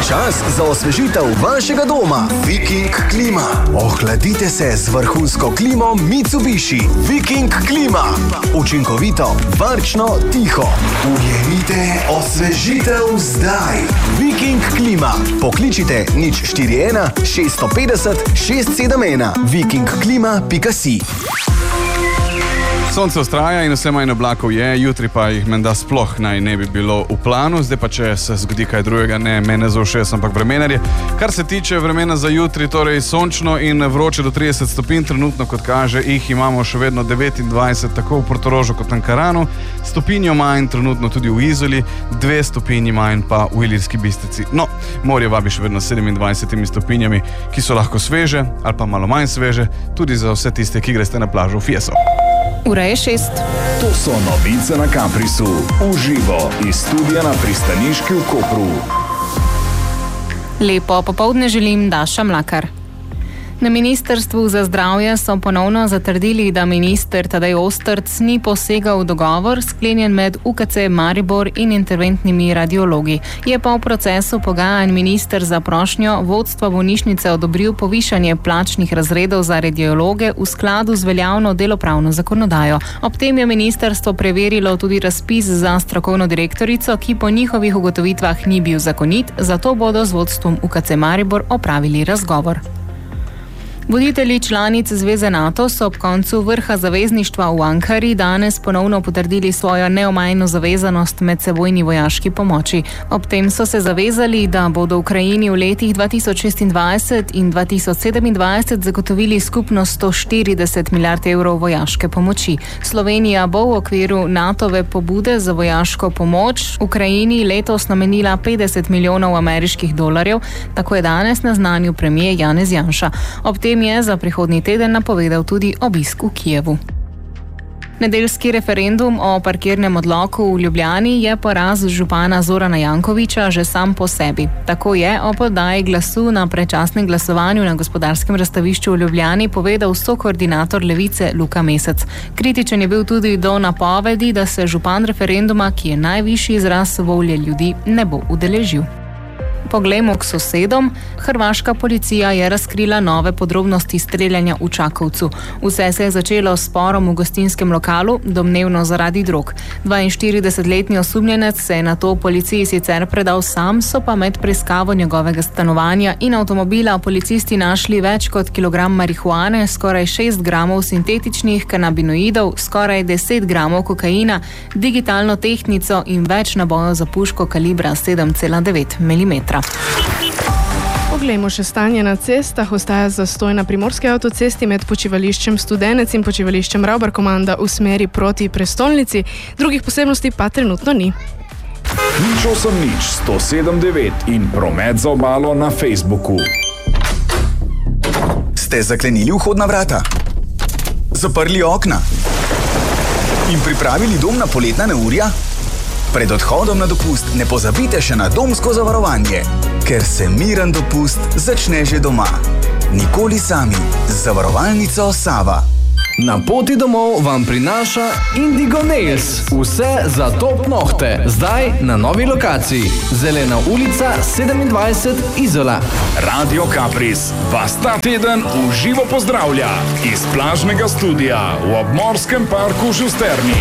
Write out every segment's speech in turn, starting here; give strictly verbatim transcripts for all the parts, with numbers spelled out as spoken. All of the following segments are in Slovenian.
Čas za osvežitev vašega doma. Viking klima. Ohladite se z vrhunsko klimo Mitsubishi. Viking klima. Učinkovito, varčno, tiho. Ujemite osvežitev zdaj. Viking klima. Pokličite nič štiri ena šest pet nula šest sedem ena. viking klima pika si. Sonce vztraja in vse manj oblakov je, jutri pa jih menda sploh naj ne bi bilo v planu, zdaj pa če se zgodi kaj drugega, ne mene za ušes, ampak vremenarje. Kar se tiče vremena za jutri, torej sončno in vroče do trideset stopinj, trenutno kot kaže, jih imamo še vedno devetindvajset, tako v Portorožu kot Ankaranu, stopinjo manj trenutno tudi v Izoli, dve stopinji manj pa v Ilirski Bistrici. No, morje vabi še vedno sedemindvajsetimi stopinjami, ki so lahko sveže ali pa malo manj sveže, tudi za vse tiste, ki greste na plažo v Fieso. Ura je šest. To so novice na Caprisu. Uživo iz studia na pristaniški v Kopru. Lepo popoldne želim, Daša Mlakar. Na Ministrstvu za zdravje so ponovno zatrdili, da minister Tadej Ostrc ni posegal v dogovor sklenjen med U K C Maribor in interventnimi radiologi. Je pa v procesu pogajanj minister za prošnjo vodstva bolnišnice odobril povišanje plačnih razredov za radiologe v skladu z veljavno delovnopravno zakonodajo. Ob tem je ministrstvo preverilo tudi razpis za strokovno direktorico, ki po njihovih ugotovitvah ni bil zakonit, zato bodo z vodstvom U K C Maribor opravili razgovor. Voditelji članic Zveze NATO so ob koncu vrha zavezništva v Ankari danes ponovno potrdili svojo neomajno zavezanost medsebojni vojaški pomoči. Ob tem so se zavezali, da bodo Ukrajini v letih dva tisoč šestindvajset in dva tisoč sedemindvajset zagotovili skupno sto štirideset milijard evrov vojaške pomoči. Slovenija bo v okviru NATOve pobude za vojaško pomoč Ukrajini letos namenila petdeset milijonov ameriških dolarjev, tako je danes naznanil premier Janez Janša. Ob tem je za prihodnji teden napovedal tudi obisk v Kijevu. Nedeljski referendum o parkirnem odloku v Ljubljani je poraz župana Zorana Jankovića že sam po sebi. Tako je o poddaji glasu na predčasnem glasovanju na Gospodarskem razstavišču v Ljubljani povedal sokoordinator Levice Luka Mesec. Kritičen je bil tudi do napovedi, da se župan referenduma, ki je najvišji izraz volje ljudi, ne bo udeležil. Poglejmo k sosedom. Hrvaška policija je razkrila nove podrobnosti streljanja v Čakovcu. Vse se je začelo s sporom v gostinskem lokalu, domnevno zaradi drog. dvainštiridesetletni osumljenec se je nato policiji sicer predal sam, so pa med preiskavo njegovega stanovanja in avtomobila policisti našli več kot kilogram marihuane, skoraj šest gramov sintetičnih kanabinoidov, skoraj deset gramov kokaina, digitalno tehtnico in več nabojev za puško kalibra sedem cela devet milimetra. Poglejmo še stanje na cestah. Ostaja zastoj na primorski avtocesti med počivališčem Studenec in počivališčem Ravbar-Komanda v smeri proti prestolnici. Drugih posebnosti pa trenutno ni. Nič osem nič sto sedem devet in promet za obalo na Facebooku. Ste zaklenili vhodna vrata? Zaprli okna? In pripravili dom na poletna neurja? Pred odhodom na dopust ne pozabite še na domsko zavarovanje, ker se miren dopust začne že doma. Nikoli sami z zavarovalnico Sava. Na poti domov vam prinaša Indigo Nails. Vse za top nohte. Zdaj na novi lokaciji. Zelena ulica sedemindvajset Izola. Radio Capris vas ta teden v živo pozdravlja iz plažnega studia v obmorskem parku Žusterni.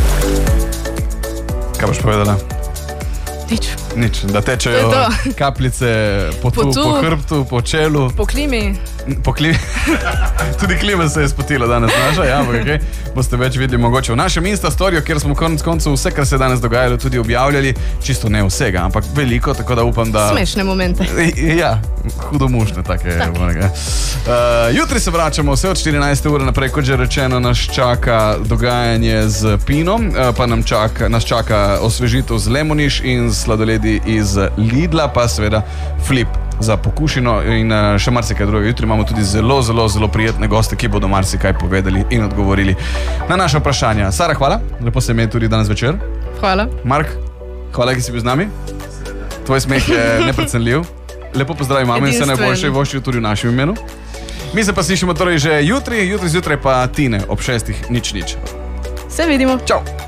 Kaj boš povedala? Nič. Nič, da tečejo kapljice po, tu, po hrbtu, po čelu. Po klimi. Po klimi. Tudi klima se je spotila danes naša, ja, ampak okay. Boste več videli mogoče v našem Insta storiju, kjer smo konec koncev vse, kar se je danes dogajalo, tudi objavljali. Čisto ne vsega, ampak veliko, tako da upam, da... Smešne momente. Ja, hudomušne take. Tak. Uh, jutri se vračamo vse od štirinajste ure naprej, kot že rečeno, nas čaka dogajanje z Pinom, uh, pa nam čaka, nas čaka osvežitev z Lemoniš in sladoledi iz Lidla, pa seveda Flip za pokušino in še marsikaj drugo. Jutri imamo tudi zelo, zelo, zelo prijetne goste, ki bodo marsikaj povedali in odgovorili na naše vprašanja. Sara, hvala. Lepo se imeti tudi danes večer. Hvala. Mark, hvala, ki si bil z nami. Tvoj smeh je neprecenljiv. Lepo pozdravi mame in vse najboljše voščijo tudi v našem imenu. Mi se pa slišimo torej že jutri, jutri zjutraj pa Tine ob šestih nič nič. Se vidimo. Čau.